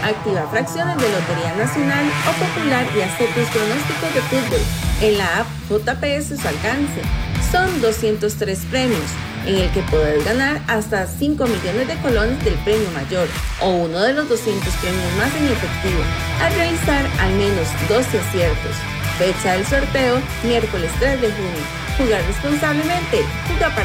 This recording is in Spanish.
Activa fracciones de Lotería Nacional o Popular y haz tus pronósticos de fútbol en la app JPS a su alcance. Son 203 premios, en el que podés ganar hasta 5 millones de colones del premio mayor o uno de los 200 premios más en efectivo, al realizar al menos 12 aciertos. Fecha del sorteo, miércoles 3 de junio. Jugar responsablemente. Juega para